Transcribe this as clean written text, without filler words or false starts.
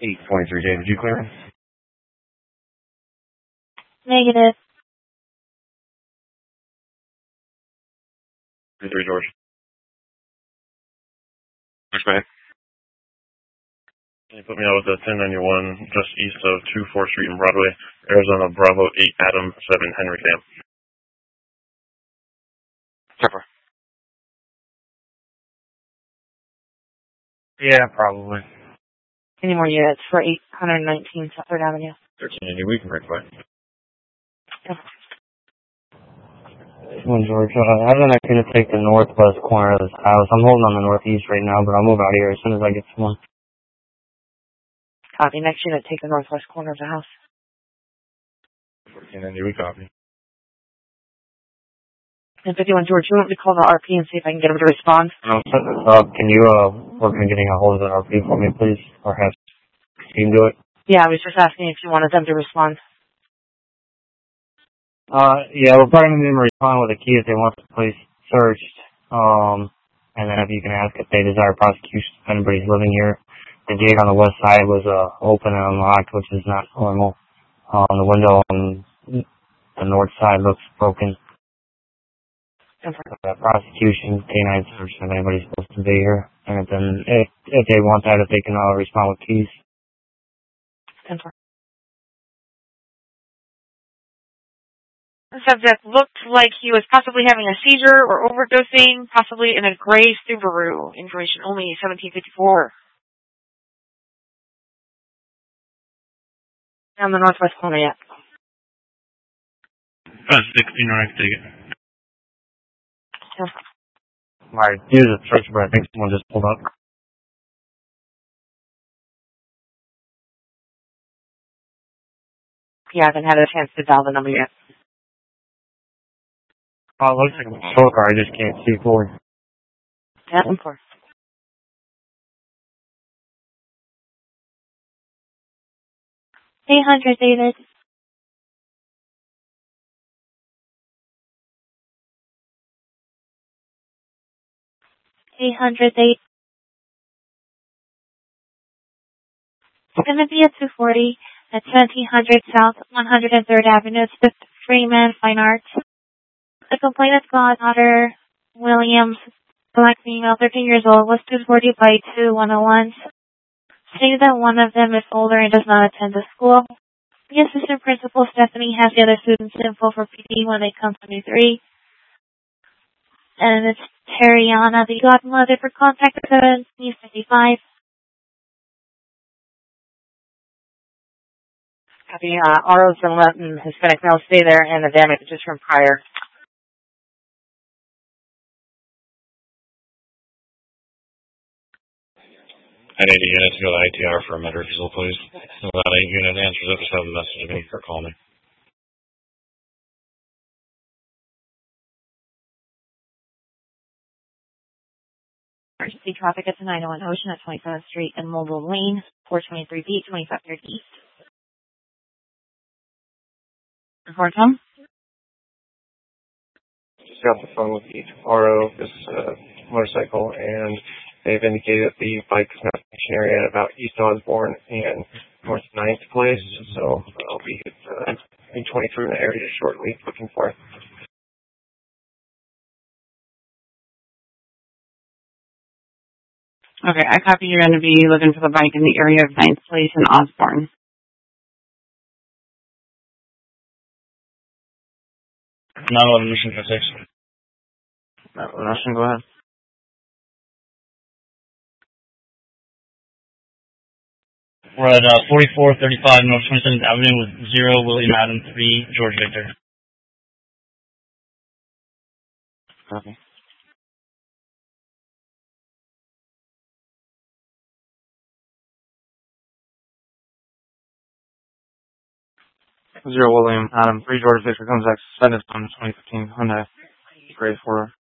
823, did you clear? Negative. 3 George. Next back. Can you put me out with the 1091 just east of 2 4th Street and Broadway, Arizona, Bravo 8 Adam 7 Henry Sam. Pepper. Yeah, probably. Any more units for 819 South 3rd Avenue? 1390, we can break by. Yeah. Well, George, I don't actually take the northwest corner of this house. I'm holding on the northeast right now, but I'll move out here as soon as I get some. Copy. Next unit, take the northwest corner of the house. 1490, we copy. And 51 George, you want me to call the RP and see if I can get him to respond? Set this up. Can you work on getting a hold of the RP for me, please? Or have team do it? Yeah, I was just asking if you wanted them to respond. Yeah, we're probably going to respond with a key if they want the place searched. And then if you can ask if they desire prosecution, if anybody's living here. The gate on the west side was open and unlocked, which is not normal. The window on the north side looks broken. Prosecution, canine search, if anybody's supposed to be here. And then if they want that, if they can respond with keys. The subject looked like he was possibly having a seizure or overdosing, possibly in a gray Subaru. Information only 1754. On the northwest corner yet. 16, right, take it. Alright, use a search, but I think someone just pulled up. Yeah, I haven't had a chance to dial the number yet. Oh, it looks like a patrol car, I just can't see forward. Yeah, of course. 800, David. It's going to be at 240 at 1700 South 103rd Avenue. It's the Freeman Fine Arts. The complainant's granddaughter, Williams, black female, 13 years old, was 240 by 2101s. Stated that one of them is older and does not attend the school. The assistant principal, Stephanie, has the other students info for PD when they come to me3. And it's Terriana, the godmother, for contact 1755. Copy. Auro's been letting Hispanic male stay there, and the damage is just from prior. I need a unit to go to ITR for a med refusal, please. If that unit answers it, just have a message to me or call me. Emergency traffic at the 901 Ocean at 27th Street and Mobile Lane, 423B, 2530 East. Report, Tom? Just got the phone with the RO, this motorcycle, and they've indicated that the bike is not stationary at about East Osborne and North 9th Place, so I'll be at 23 in the area shortly looking for it. Okay, I copy you're going to be looking for the bike in the area of 9th Place in Osborne. Not on mission for 6. Russian, go ahead. We're at 4435 North 27th Avenue with 0 William Adam 3 George Victor. Copy. Zero William Adam 3 George Victor comes back suspended on 2015 Hyundai grade 4.